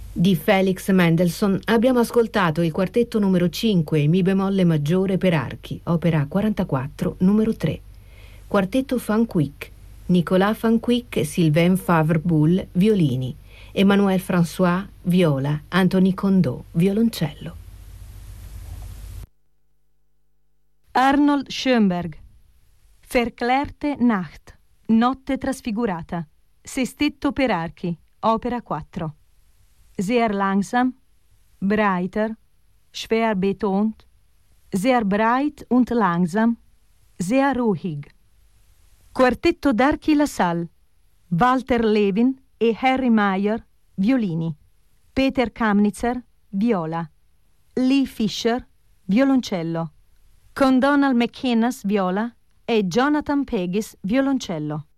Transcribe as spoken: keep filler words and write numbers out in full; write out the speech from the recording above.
Di Felix Mendelssohn abbiamo ascoltato il quartetto numero cinque, Mi bemolle maggiore per archi, opera quarantaquattro, numero tre. Quartetto Van Quick, Nicolas Van Quick e Sylvain Favre-Boule, violini, Emmanuel François, viola, Anthony Condot, violoncello. Arnold Schoenberg, Verklärte Nacht, Notte trasfigurata, Sestetto per archi, opera quattro. Sehr langsam, breiter, schwer betont, sehr breit und langsam, sehr ruhig. Quartetto d'archi La Salle, Walter Levin e Harry Meyer, violini, Peter Kamnitzer, viola, Lee Fisher, violoncello, con Donald McInnes, viola, e Jonathan Pegis, violoncello.